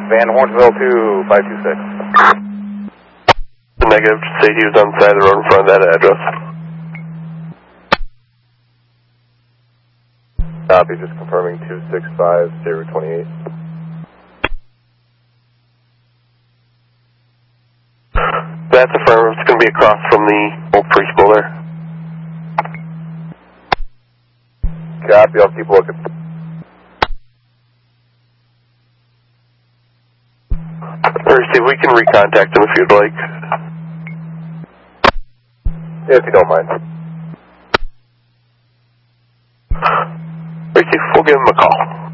Van Hornsville 2526. Negative, say he was on the side of the road in front of that address. Copy, just confirming 265-028. That's affirmative. It's going to be across from the old preschool there. Copy, I'll keep looking. Steve, we can recontact him if you'd like. Yeah, if you don't mind. Steve, we'll give him a call.